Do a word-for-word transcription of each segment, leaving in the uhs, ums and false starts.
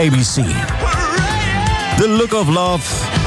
A B C. The Look of Love.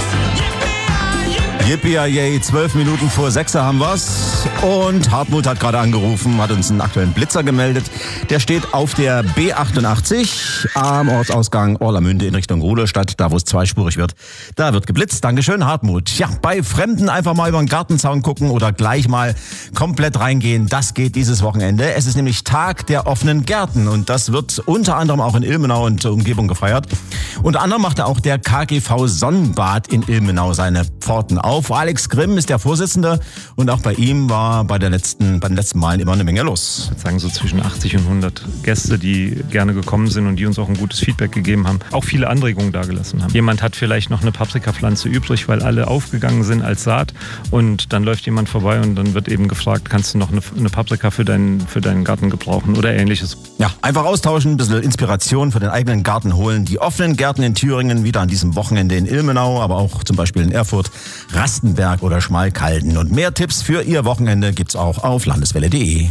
Yippie-yay, zwölf Minuten vor sechs haben wir's. Und Hartmut hat gerade angerufen, hat uns einen aktuellen Blitzer gemeldet. Der steht auf der B achtundachtzig am Ortsausgang Orlamünde in Richtung Rudolstadt, da wo es zweispurig wird. Da wird geblitzt. Dankeschön, Hartmut. Ja, bei Fremden einfach mal über den Gartenzaun gucken oder gleich mal komplett reingehen. Das geht dieses Wochenende. Es ist nämlich Tag der offenen Gärten und das wird unter anderem auch in Ilmenau und Umgebung gefeiert. Unter anderem macht auch der K G V Sonnenbad in Ilmenau seine Pforten auf. Alex Grimm ist der Vorsitzende und auch bei ihm war bei, der letzten, bei den letzten Malen immer eine Menge los. Ich würde sagen so zwischen achtzig und hundert Gäste, die gerne gekommen sind und die uns auch ein gutes Feedback gegeben haben. Auch viele Anregungen dagelassen haben. Jemand hat vielleicht noch eine Paprikapflanze übrig, weil alle aufgegangen sind als Saat und dann läuft jemand vorbei und dann wird eben gefragt, kannst du noch eine, eine Paprika für deinen, für deinen Garten gebrauchen oder ähnliches. Ja, einfach austauschen, ein bisschen Inspiration für den eigenen Garten holen. Die offenen Gärten in Thüringen wieder an diesem Wochenende in Ilmenau, aber auch zum Beispiel in Erfurt, Rastenberg oder Schmalkalden. Und mehr Tipps für Ihr Wochenende gibt's auch auf landeswelle punkt de.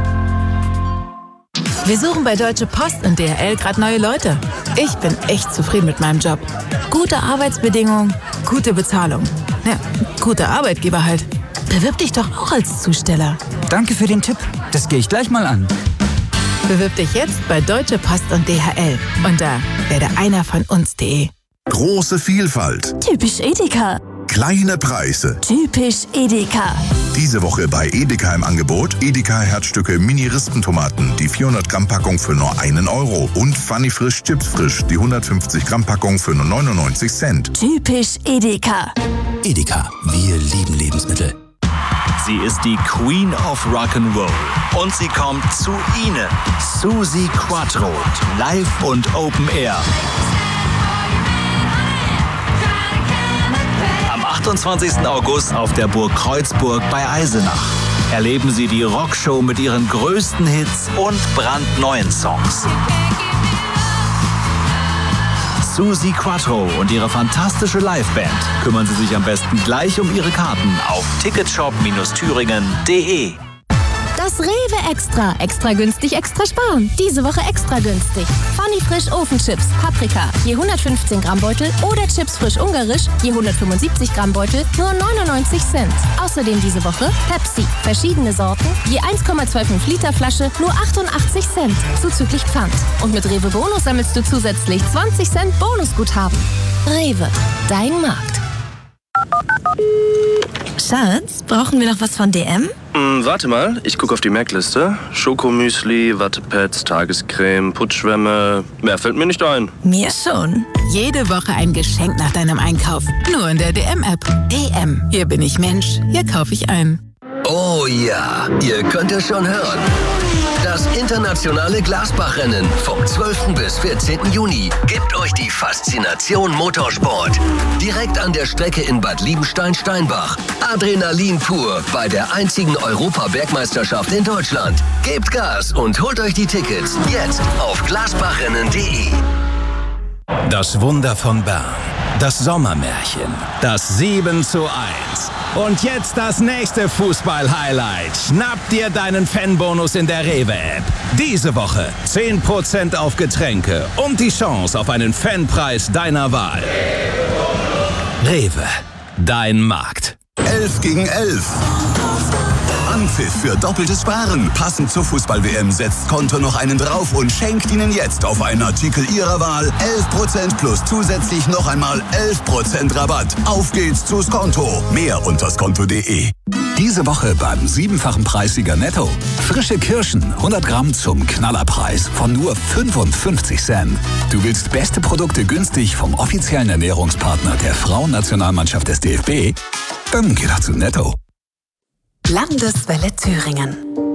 Wir suchen bei Deutsche Post und D H L gerade neue Leute. Ich bin echt zufrieden mit meinem Job. Gute Arbeitsbedingungen, gute Bezahlung. Ja, guter Arbeitgeber halt. Bewirb dich doch auch als Zusteller. Danke für den Tipp. Das gehe ich gleich mal an. Bewirb dich jetzt bei Deutsche Post und D H L unter werde einer von uns punkt de. Große Vielfalt. Typisch Edeka. Kleine Preise. Typisch Edeka. Diese Woche bei Edeka im Angebot Edeka Herzstücke Mini-Rispentomaten, die vierhundert Gramm Packung für nur einen Euro und Funny Frisch Chips Frisch, die hundertfünfzig Gramm Packung für nur neunundneunzig Cent. Typisch Edeka. Edeka, wir lieben Lebensmittel. Sie ist die Queen of Rock'n'Roll und sie kommt zu Ihnen. Suzi Quatro, live und Open Air. Am achtundzwanzigsten August auf der Burg Kreuzburg bei Eisenach. Erleben Sie die Rockshow mit ihren größten Hits und brandneuen Songs. Suzi Quatro und ihre fantastische Liveband. Kümmern Sie sich am besten gleich um Ihre Karten auf ticketshop thüringen punkt de. Das Rewe Extra. Extra günstig, extra sparen. Diese Woche extra günstig. Funny Frisch Ofenchips, Paprika, je hundertfünfzehn Gramm Beutel oder Chips Frisch Ungarisch, je hundertfünfundsiebzig Gramm Beutel, nur neunundneunzig Cent. Außerdem diese Woche Pepsi, verschiedene Sorten, je eins Komma fünfundzwanzig Liter Flasche, nur achtundachtzig Cent, zuzüglich Pfand. Und mit Rewe Bonus sammelst du zusätzlich zwanzig Cent Bonusguthaben. Rewe, dein Markt. Schatz, brauchen wir noch was von D M? Mm, warte mal, ich gucke auf die Merkliste. Schokomüsli, Wattepads, Tagescreme, Putzschwämme. Mehr fällt mir nicht ein. Mir schon. Jede Woche ein Geschenk nach deinem Einkauf. Nur in der D M-App. D M. Hier bin ich Mensch. Hier kaufe ich ein. Oh ja, ihr könnt es schon hören. Das internationale Glasbach-Rennen vom zwölften bis vierzehnten Juni gibt euch die Faszination Motorsport. Direkt an der Strecke in Bad Liebenstein-Steinbach. Adrenalin pur bei der einzigen Europa-Bergmeisterschaft in Deutschland. Gebt Gas und holt euch die Tickets jetzt auf glasbachrennen punkt de. Das Wunder von Bern. Das Sommermärchen. Das sieben zu eins. Und jetzt das nächste Fußball-Highlight. Schnapp dir deinen Fanbonus in der Rewe-App. Diese Woche zehn Prozent auf Getränke und die Chance auf einen Fanpreis deiner Wahl. Rewe, dein Markt. elf gegen elf. Anpfiff für doppeltes Sparen. Passend zur Fußball-W M setzt Konto noch einen drauf und schenkt Ihnen jetzt auf einen Artikel Ihrer Wahl elf Prozent plus zusätzlich noch einmal elf Prozent Rabatt. Auf geht's zu Skonto. Mehr unter skonto punkt de. Diese Woche beim siebenfachen Preissieger Netto. Frische Kirschen, hundert Gramm zum Knallerpreis von nur fünfundfünfzig Cent. Du willst beste Produkte günstig vom offiziellen Ernährungspartner der Frauennationalmannschaft des D F B? Dann geh doch zu Netto. Landeswelle Thüringen.